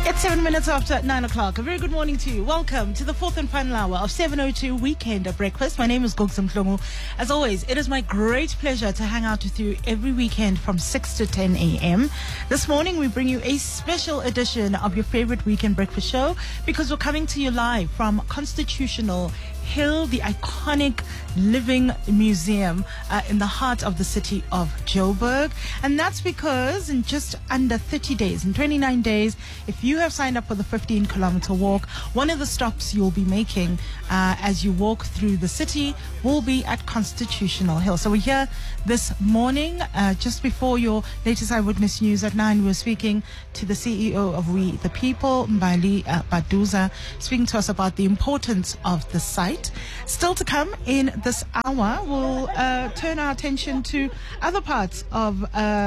It's 7 minutes after 9 o'clock. A very good morning to you. Welcome to the fourth and final hour of 702 Weekend Breakfast. My name is Gogsam Mhlongo. As always, it is my great pleasure to hang out with you every weekend from 6 to 10 a.m. This morning, we bring you a special edition of your favorite Weekend Breakfast show because we're coming to you live from Constitutional Hill, the iconic living museum in the heart of the city of Joburg. And that's because in just under 30 days, in 29 days, if you have signed up for the 15-kilometer walk, one of the stops you'll be making as you walk through the city will be at Constitutional Hill. So we're here this morning, just before your latest Eyewitness News at 9. We're speaking to the CEO of We the People, Mbali Baduza, speaking to us about the importance of the site. Still to come in this hour, we'll turn our attention to other parts of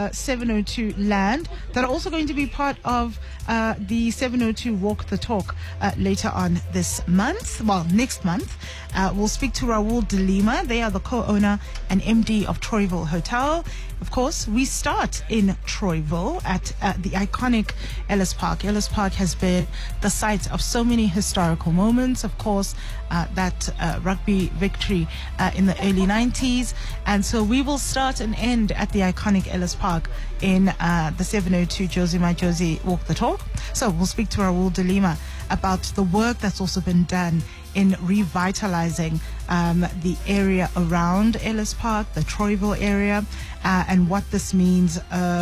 702 land that are also going to be part of the 702 Walk the Talk later on this month. Well, next month. We'll speak to Raul de Lima. They are the co-owner and MD of Troyville Hotel. Of course, we start in Troyville at the iconic Ellis Park. Ellis Park has been the site of so many historical moments. Of course, that rugby victory in the early 90s. And so we will start and end at the iconic Ellis Park in the 702 Josie My Josie Walk the Talk. So we'll speak to Raul de Lima about the work that's also been done in revitalizing the area around Ellis Park, the Troyville area, and what this means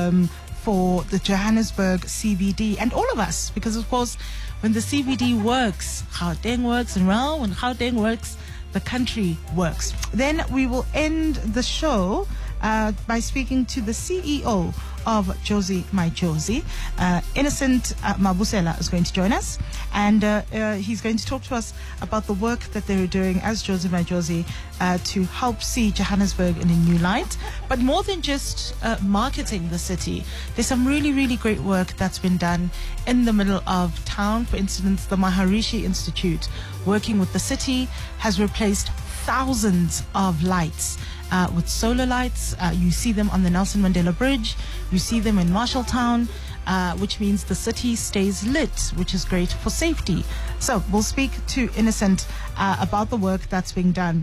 for the Johannesburg CBD and all of us. Because, of course, when the CBD works, Gauteng works, and well, when Gauteng works, the country works. Then we will end the show by speaking to the CEO of Josie My Josie. Innocent Mabusela is going to join us, and he's going to talk to us about the work that they're doing as Josie My Josie to help see Johannesburg in a new light. But more than just marketing the city, there's some really, really great work that's been done in the middle of town. For instance, the Maharishi Institute, working with the city, has replaced thousands of lights with solar lights. You see them on the Nelson Mandela Bridge. You see them in Marshalltown, which means the city stays lit, which is great for safety. So we'll speak to Innocent about the work that's being done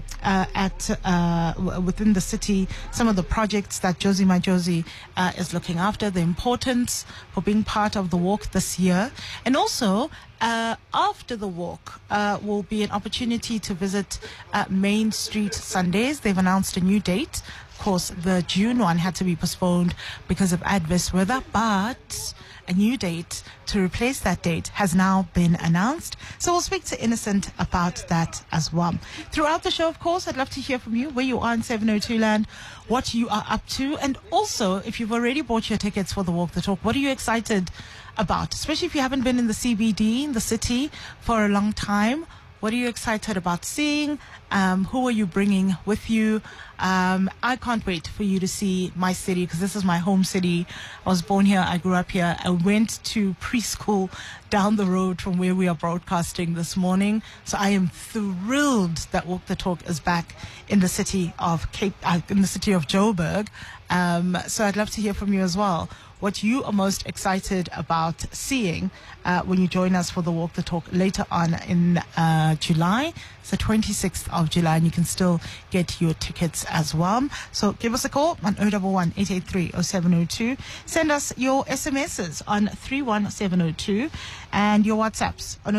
within the city, some of the projects that Josie My Josie is looking after, the importance for being part of the walk this year, and also after the walk will be an opportunity to visit Main Street Sundays. They've announced a new date. Of course, the June one had to be postponed because of adverse weather, but a new date to replace that date has now been announced. So we'll speak to Innocent about that as well. Throughout the show, of course, I'd love to hear from you, where you are in 702 land, what you are up to, and also if you've already bought your tickets for the Walk the Talk, what are you excited about? Especially if you haven't been in the CBD, in the city, for a long time. What are you excited about seeing? Who are you bringing with you? I can't wait for you to see my city, because this is my home city. I was born here. I grew up here. I went to preschool down the road from where we are broadcasting this morning. So I am thrilled that Walk the Talk is back in the city of Joburg. So I'd love to hear from you as well, what you are most excited about seeing when you join us for the Walk the Talk later on in July. It's the 26th of July, and you can still get your tickets as well. So give us a call on 011-883-0702. Send us your SMSs on 31702 and your WhatsApps on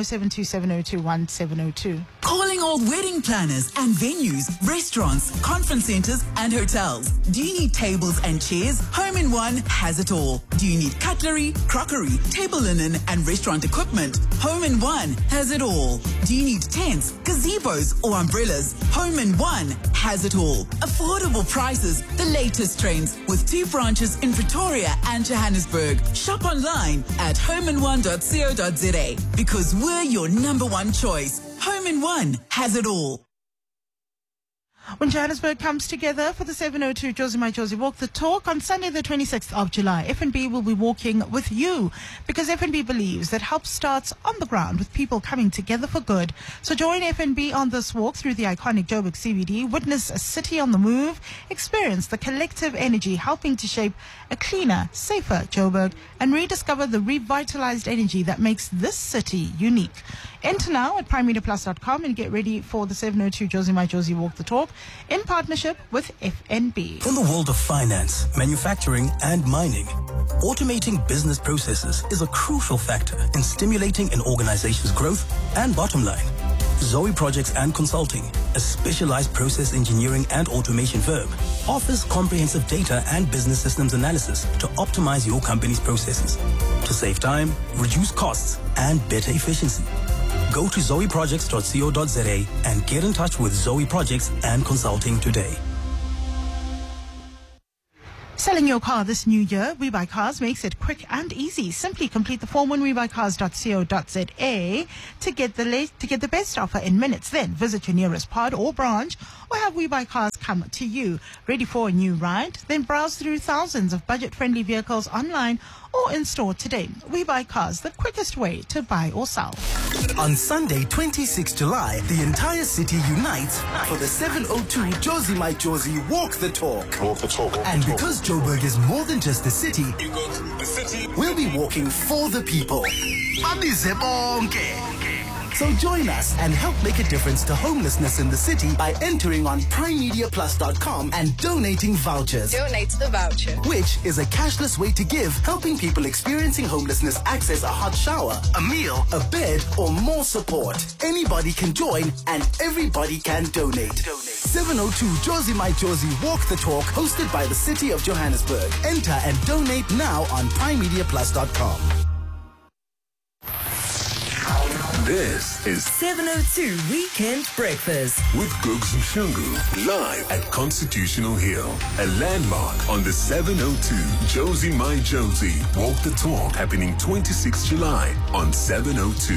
072-702-1702. Calling all wedding planners and venues, restaurants, conference centers, and hotels. Do you need tables and chairs? Home in One has it all. Do you need cutlery, crockery, table linen, and restaurant equipment? Home in One has it all. Do you need tents, gazebos, or umbrellas? Home in One has it all. Affordable prices, the latest trends, with 2 branches in Pretoria and Johannesburg. Shop online at homein1.co.za, because we're your #1 choice. Home in One has it all. When Johannesburg comes together for the 702 Josie My Josie Walk the Talk on Sunday the 26th of July, FNB will be walking with you because FNB believes that help starts on the ground with people coming together for good. So join FNB on this walk through the iconic Joburg CBD, witness a city on the move, experience the collective energy helping to shape a cleaner, safer Joburg, and rediscover the revitalized energy that makes this city unique. Enter now at primemediaplus.com and get ready for the 702 Josie My Josie Walk the Talk in partnership with FNB. In the world of finance, manufacturing, and mining, automating business processes is a crucial factor in stimulating an organization's growth and bottom line. Zoe Projects and Consulting, a specialized process engineering and automation firm, offers comprehensive data and business systems analysis to optimize your company's processes, to save time, reduce costs, and better efficiency. Go to zoeprojects.co.za and get in touch with Zoe Projects and Consulting today. Selling your car this new year, We Buy Cars makes it quick and easy. Simply complete the form on webuycars.co.za to get the best offer in minutes. Then visit your nearest pod or branch or have We Buy Cars come to you. Ready for a new ride? Then browse through thousands of budget-friendly vehicles online or in store today. We Buy Cars, the quickest way to buy or sell. On Sunday, 26 July, the entire city unites for the 702 Josie My Josie Walk the Talk. Walk the talk. And because Joburg is more than just the city, we'll be walking for the people. So join us and help make a difference to homelessness in the city by entering on primemediaplus.com and donating vouchers. Donate the voucher. Which is a cashless way to give, helping people experiencing homelessness access a hot shower, a meal, a bed, or more support. Anybody can join and everybody can donate. 702 Josie My Josie Walk the Talk, hosted by the City of Johannesburg. Enter and donate now on primemediaplus.com. This is 702 Weekend Breakfast with Googs Mhlungu, live at Constitutional Hill, a landmark on the 702 Josie My Josie Walk the Talk, happening 26 July on 702.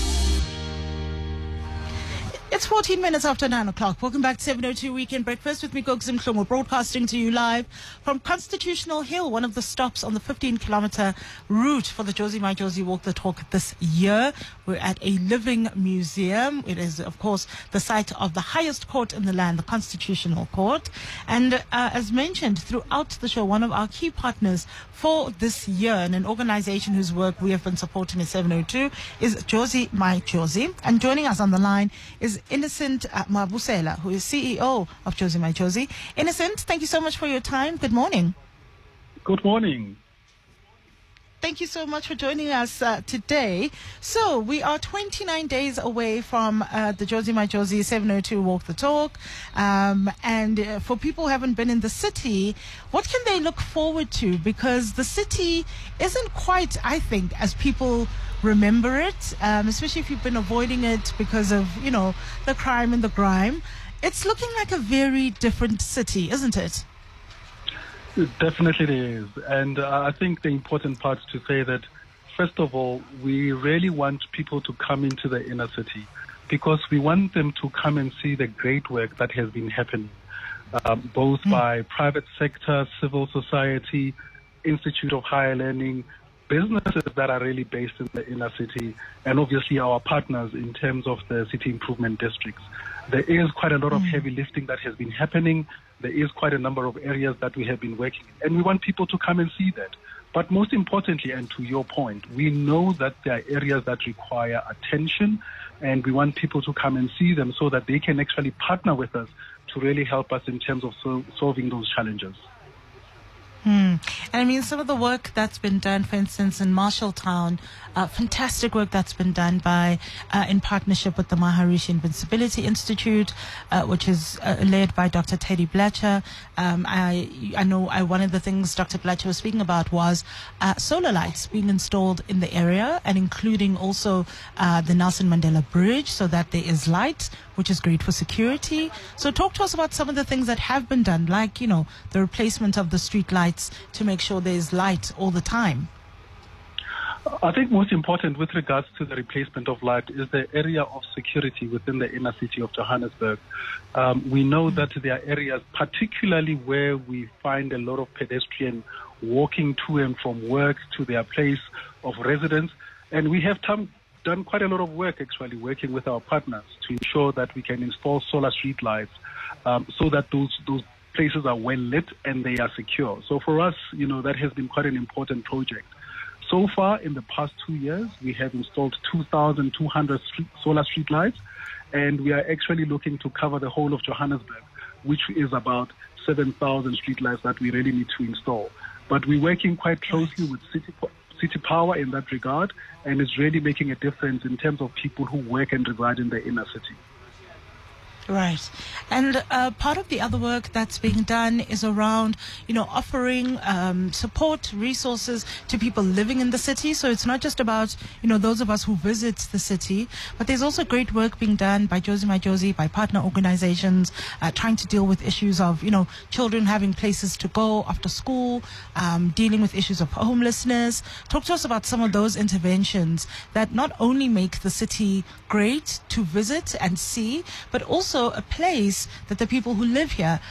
It's 14 minutes after 9 o'clock. Welcome back to 702 Weekend Breakfast with me, Googs Mhlungu, broadcasting to you live from Constitutional Hill, one of the stops on the 15-kilometer route for the Josie My Josie Walk the Talk this year. We're at a living museum. It is, of course, the site of the highest court in the land, the Constitutional Court. And as mentioned throughout the show, one of our key partners for this year and an organization whose work we have been supporting at 702 is Josie My Josie. And joining us on the line is Innocent Mabusela, who is CEO of Josie My Josie. Innocent, thank you so much for your time. Good morning. Good morning. Thank you so much for joining us today. So we are 29 days away from the Josie My Josie 702 Walk the Talk. And for people who haven't been in the city, what can they look forward to? Because the city isn't quite, I think, as people remember it, especially if you've been avoiding it because of, you know, the crime and the grime. It's looking like a very different city, isn't it? Definitely it is. And I think the important part is to say that, first of all, we really want people to come into the inner city because we want them to come and see the great work that has been happening, both by private sector, civil society, Institute of Higher Learning, businesses that are really based in the inner city, and obviously our partners in terms of the city improvement districts. There is quite a lot of heavy lifting that has been happening. There is quite a number of areas that we have been working in, and we want people to come and see that. But most importantly, and to your point, we know that there are areas that require attention, and we want people to come and see them so that they can actually partner with us to really help us in terms of solving those challenges. And I mean, some of the work that's been done, for instance, in Marshalltown, fantastic work that's been done by, in partnership with the Maharishi Invincibility Institute, which is led by Dr. Teddy Blatcher. I know one of the things Dr. Blatcher was speaking about was solar lights being installed in the area and including also the Nelson Mandela Bridge so that there is light, which is great for security. So talk to us about some of the things that have been done, like, you know, the replacement of the street lights to make sure there's light all the time. I think most important with regards to the replacement of light is the area of security within the inner city of Johannesburg. We know that there are areas, particularly where we find a lot of pedestrians walking to and from work to their place of residence. And we have done quite a lot of work, actually, working with our partners to ensure that we can install solar street lights so that those places are well lit and they are secure. So for us, that has been quite an important project. So far, in the past 2 years, we have installed 2,200 solar street lights, and we are actually looking to cover the whole of Johannesburg, which is about 7,000 street lights that we really need to install. But we're working quite closely with City Power in that regard, and it's really making a difference in terms of people who work and reside in the inner city. Right. And part of the other work that's being done is around, offering support, resources to people living in the city. So it's not just about, those of us who visit the city, but there's also great work being done by Josie My Josie, by partner organizations, trying to deal with issues of, children having places to go after school, dealing with issues of homelessness. Talk to us about some of those interventions that not only make the city great to visit and see, but also a place that the people who live here